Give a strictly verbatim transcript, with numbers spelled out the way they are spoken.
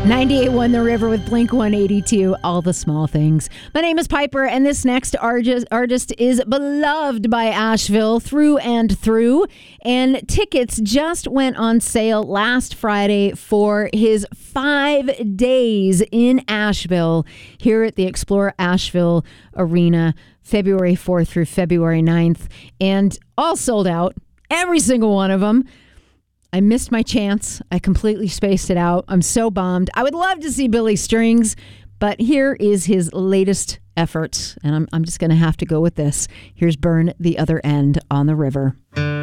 ninety-eight point one The River with Blink one eighty-two, All the Small Things. My name is Piper, and this next artist, artist is beloved by Asheville through and through. And tickets just went on sale last Friday for his five days in Asheville here at the Explore Asheville Arena, February fourth through February ninth. And all sold out, every single one of them. I missed my chance. I completely spaced it out. I'm so bummed. I would love to see Billy Strings, but here is his latest effort, and I'm, I'm just going to have to go with this. Here's Burn the Other End on the River.